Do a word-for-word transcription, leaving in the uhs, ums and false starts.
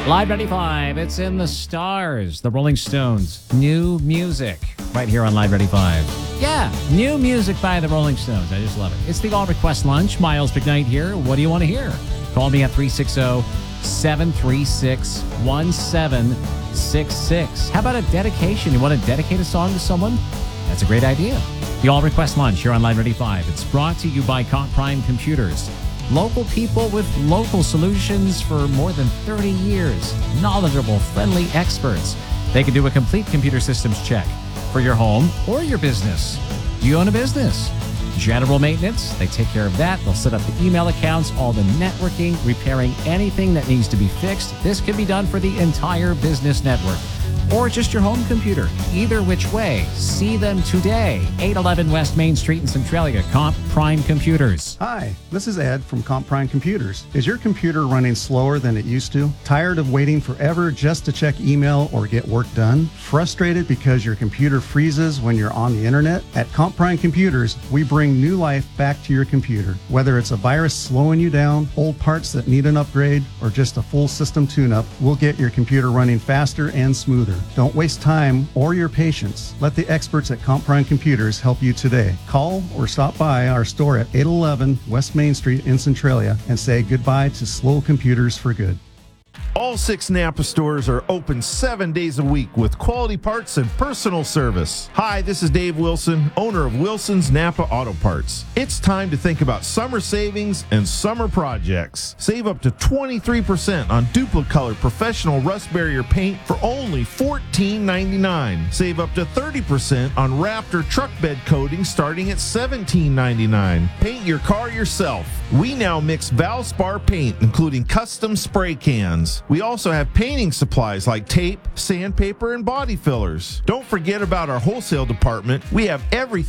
Live ninety-five, it's in the stars. The Rolling Stones, new music, right here on Live ninety-five. Yeah, new music by the Rolling Stones. I just love it. It's the All Request Lunch. Miles McKnight here. What do you want to hear? Call me at three six zero, seven three six, one seven six six. How about a dedication? You want to dedicate a song to someone? That's a great idea. The All Request Lunch here on Live ninety-five. It's brought to you by Comp Prime Computers. Local people with local solutions for more than thirty years. Knowledgeable, friendly experts. They can do a complete computer systems check for your home or your business. Do you own a business? General maintenance, they take care of that. They'll set up the email accounts, all the networking, repairing anything that needs to be fixed. This can be done for the entire business network or just your home computer. Either which way, see them today. eight eleven West Main Street in Centralia, Comp Prime Computers. Hi, this is Ed from Comp Prime Computers. Is your computer running slower than it used to? Tired of waiting forever just to check email or get work done? Frustrated because your computer freezes when you're on the internet? At Comp Prime Computers, we bring new life back to your computer. Whether it's a virus slowing you down, old parts that need an upgrade, or just a full system tune-up, we'll get your computer running faster and smoother. Don't waste time or your patience. Let the experts at Comp Prime Computers help you today. Call or stop by our store at eight eleven West Main Street in Centralia and say goodbye to slow computers for good. All six Napa stores are open seven days a week with quality parts and personal service. Hi, this is Dave Wilson, owner of Wilson's Napa Auto Parts. It's time to think about summer savings and summer projects. Save up to twenty-three percent on Duplicolor Professional Rust Barrier paint for only fourteen ninety-nine. Save up to thirty percent on Raptor truck bed coating starting at seventeen ninety-nine. Paint your car yourself. We now mix Valspar paint, including custom spray cans. We also have painting supplies like tape, sandpaper, and body fillers. Don't forget about our wholesale department. We have everything